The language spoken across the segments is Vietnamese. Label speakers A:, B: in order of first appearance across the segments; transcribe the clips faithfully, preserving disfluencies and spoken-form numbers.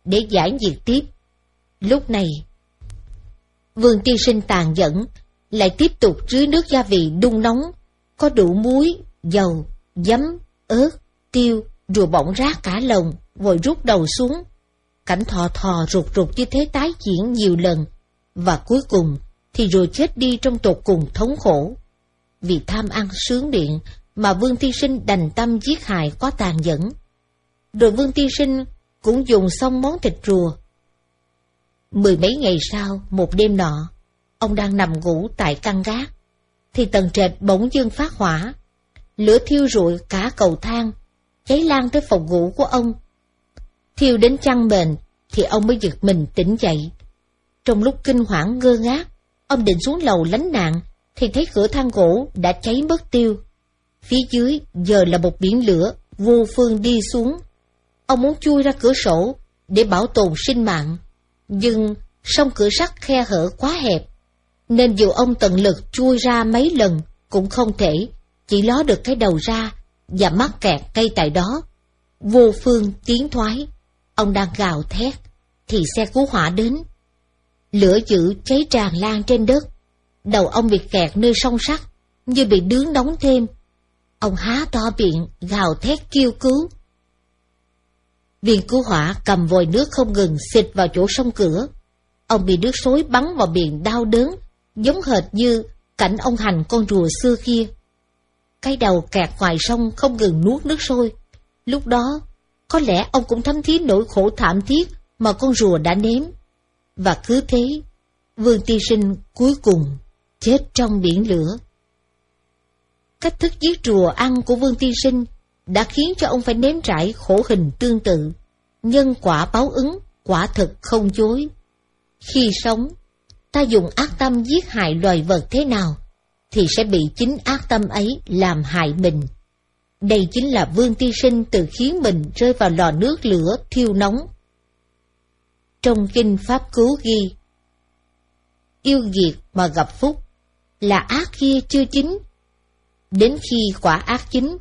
A: để giải nhiệt tiếp. Lúc này, Vương tiên sinh tàn nhẫn lại tiếp tục rưới nước gia vị đun nóng, có đủ muối, dầu, giấm, ớt, tiêu, rồi bỗng rác cả lồng, rồi rút đầu xuống. Cảnh thò thò rụt rụt như thế tái diễn nhiều lần, và cuối cùng thì rồi chết đi trong tột cùng thống khổ. Vì tham ăn sướng điện mà Vương tiên sinh đành tâm giết hại quá tàn nhẫn. Rồi Vương tiên sinh cũng dùng xong món thịt rùa. Mười mấy ngày sau, một đêm nọ, ông đang nằm ngủ tại căn gác, thì tầng trệt bỗng dưng phát hỏa. Lửa thiêu rụi cả cầu thang, cháy lan tới phòng ngủ của ông. Thiêu đến chăn mền, thì ông mới giật mình tỉnh dậy. Trong lúc kinh hoảng ngơ ngác, ông định xuống lầu lánh nạn, thì thấy cửa thang gỗ đã cháy mất tiêu. Phía dưới giờ là một biển lửa vô phương đi xuống. Ông muốn chui ra cửa sổ để bảo tồn sinh mạng, nhưng song cửa sắt khe hở quá hẹp, nên dù ông tận lực chui ra mấy lần cũng không thể, chỉ ló được cái đầu ra và mắc kẹt ngay tại đó. Vô phương tiến thoái. Ông đang gào thét thì xe cứu hỏa đến. Lửa dữ cháy tràn lan trên đất. Đầu ông bị kẹt nơi song sắt, như bị nướng nóng thêm. Ông há to miệng gào thét kêu cứu. Viên cứu hỏa cầm vòi nước không ngừng xịt vào chỗ song cửa. Ông bị nước xối bắn vào miệng đau đớn, giống hệt như cảnh ông hành con rùa xưa kia. Cái đầu kẹt ngoài sông không ngừng nuốt nước sôi. Lúc đó, có lẽ ông cũng thấm thía nỗi khổ thảm thiết mà con rùa đã nếm. Và cứ thế, Vương tiên sinh cuối cùng chết trong biển lửa. Cách thức giết rùa ăn của Vương tiên sinh đã khiến cho ông phải nếm trải khổ hình tương tự. Nhân quả báo ứng quả thực không dối. Khi sống, ta dùng ác tâm giết hại loài vật thế nào, thì sẽ bị chính ác tâm ấy làm hại mình. Đây chính là Vương tiên sinh tự khiến mình rơi vào lò nước lửa thiêu nóng. Trong kinh Pháp Cú ghi, yêu nghiệt mà gặp phúc, là ác kia chưa chín. Đến khi quả ác chín,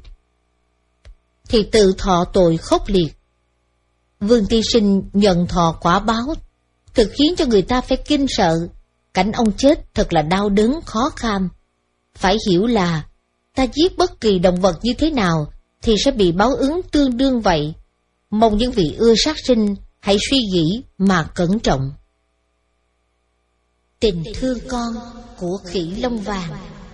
A: thì tự thọ tội khốc liệt. Vương tiên sinh nhận thọ quả báo, thực khiến cho người ta phải kinh sợ. Cảnh ông chết thật là đau đớn khó kham. Phải hiểu là, ta giết bất kỳ động vật như thế nào, thì sẽ bị báo ứng tương đương vậy. Mong những vị ưa sát sinh hãy suy nghĩ mà cẩn trọng. Tình thương con của khỉ lông vàng.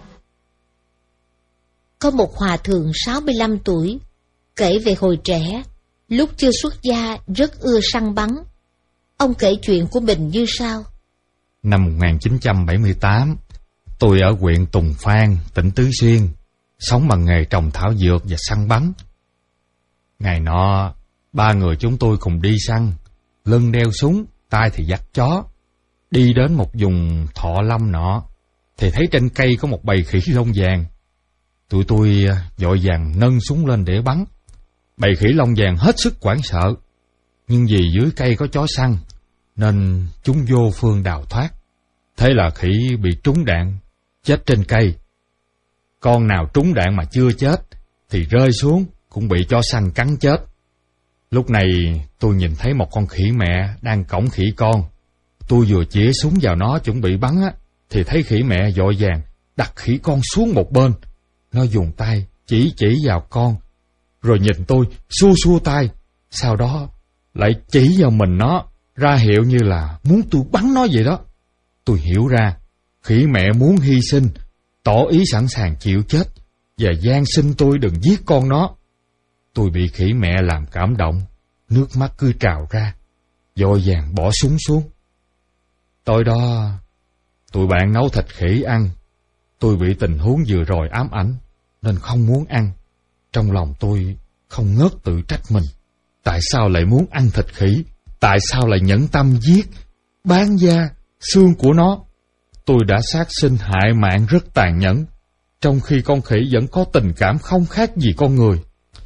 A: Có một hòa thượng sáu mươi lăm tuổi, kể về hồi trẻ, lúc chưa xuất gia rất ưa săn bắn. Ông kể chuyện của mình như sau.
B: Năm một nghìn chín trăm bảy mươi tám, tôi ở huyện Tùng Phan, tỉnh Tứ Xuyên, sống bằng nghề trồng thảo dược và săn bắn. Ngày nọ, ba người chúng tôi cùng đi săn, lưng đeo súng, tay thì dắt chó. Đi đến một vùng thọ lâm nọ, thì thấy trên cây có một bầy khỉ lông vàng. Tụi tôi vội vàng nâng súng lên để bắn. Bầy khỉ lông vàng hết sức hoảng sợ, nhưng vì dưới cây có chó săn, nên chúng vô phương đào thoát. Thế là khỉ bị trúng đạn, chết trên cây. Con nào trúng đạn mà chưa chết, thì rơi xuống cũng bị chó săn cắn chết. Lúc này tôi nhìn thấy một con khỉ mẹ đang cõng khỉ con. Tôi vừa chĩa súng vào nó chuẩn bị bắn á, thì thấy khỉ mẹ vội vàng đặt khỉ con xuống một bên. Nó dùng tay chỉ chỉ vào con, rồi nhìn tôi xua xua tay. Sau đó lại chỉ vào mình nó, ra hiệu như là muốn tôi bắn nó vậy đó. Tôi hiểu ra, khỉ mẹ muốn hy sinh, tỏ ý sẵn sàng chịu chết, và van xin tôi đừng giết con nó. Tôi bị khỉ mẹ làm cảm động, nước mắt cứ trào ra, vội vàng bỏ súng xuống. Tối đó, tụi bạn nấu thịt khỉ ăn. Tôi bị tình huống vừa rồi ám ảnh, nên không muốn ăn. Trong lòng tôi không ngớt tự trách mình. Tại sao lại muốn ăn thịt khỉ? Tại sao lại nhẫn tâm giết, bán da, xương của nó? Tôi đã sát sinh hại mạng rất tàn nhẫn, trong khi con khỉ vẫn có tình cảm không khác gì con người.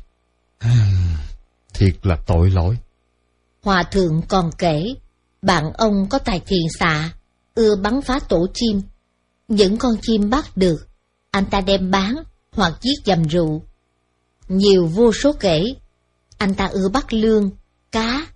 B: Thiệt là tội lỗi.
A: Hòa thượng còn kể, bạn ông có tài thiền xạ, ưa bắn phá tổ chim. Những con chim bắt được, anh ta đem bán hoặc giết dầm rượu. Nhiều vô số kể, anh ta ưa bắt lương, cá,